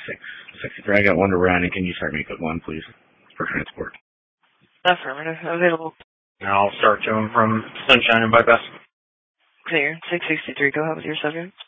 663, I got one to Brandon. Can you start me at 1, please, for transport? Affirmative. Available. I'll start to him from Sunshine and Bypass. Clear. 663, go ahead with your subject.